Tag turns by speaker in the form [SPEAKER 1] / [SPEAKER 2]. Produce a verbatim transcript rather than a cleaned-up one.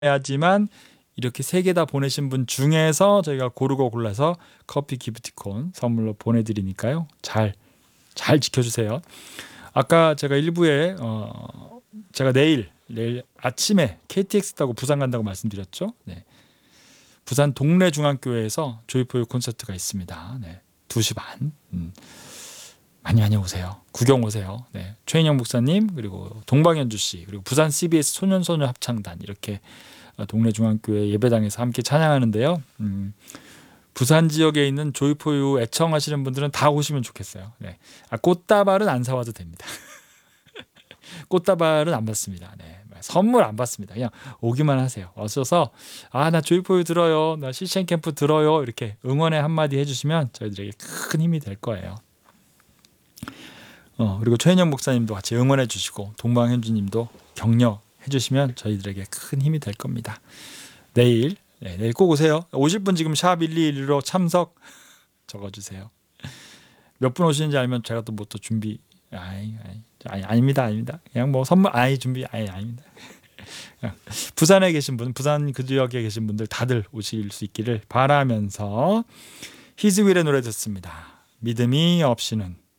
[SPEAKER 1] 해야지만 이렇게 세 개 다 보내신 분 중에서 저희가 고르고 골라서 커피 기프티콘 선물로 보내드리니까요. 잘, 잘 지켜주세요. 아까 제가 일부에 어, 제가 내일 내일 아침에 케이티엑스 타고 부산 간다고 말씀드렸죠. 네. 부산 동래중앙교회에서 조이포유 콘서트가 있습니다. 네. 두 시 반. 음. 많이 많이 오세요. 구경 오세요. 네. 최인영 목사님 그리고 동방현주 씨 그리고 부산 씨비에스 소년소녀 합창단 이렇게 동래중앙교회 예배당에서 함께 찬양하는데요. 음, 부산 지역에 있는 조이포유 애청하시는 분들은 다 오시면 좋겠어요. 네. 아, 꽃다발은 안 사와도 됩니다. 꽃다발은 안 받습니다. 네. 선물 안 받습니다. 그냥 오기만 하세요. 오셔서 아, 나 조이포유 들어요. 나 씨씨엔 캠프 들어요. 이렇게 응원의 한마디 해주시면 저희들에게 큰 힘이 될 거예요. 어, 그리고 최인영 목사님도 같이 응원해 주시고 동방현주님도 격려해 주시면 저희들에게 큰 힘이 될 겁니다. 내일 네, 내일 꼭 오세요. 오실 분 지금 샵 일이일로 참석 적어주세요. 몇 분 오시는지 알면 제가 또 뭐 또 준비 아이, 아이, 아니 아닙니다 아닙니다. 그냥 뭐 선물 아이 준비 아이 아닙니다. 부산에 계신 분, 부산 그 지역에 계신 분들 다들 오실 수 있기를 바라면서 히즈윌의 노래 듣습니다. 믿음이 없이는